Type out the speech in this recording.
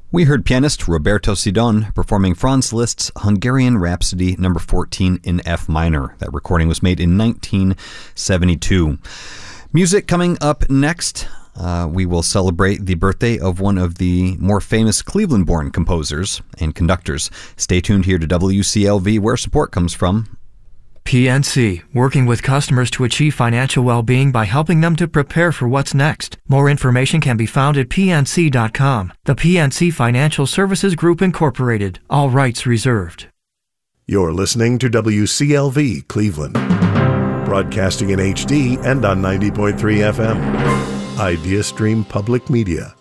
We heard pianist Roberto Sidon performing Franz Liszt's Hungarian Rhapsody No. 14 in F minor. That recording was made in 1972. Music coming up next. We will celebrate the birthday of one of the more famous Cleveland-born composers and conductors. Stay tuned here to WCLV, where support comes from PNC, working with customers to achieve financial well-being by helping them to prepare for what's next. More information can be found at pnc.com. The PNC Financial Services Group, Incorporated. All rights reserved. You're listening to WCLV Cleveland, broadcasting in HD and on 90.3 FM. IdeaStream Public Media.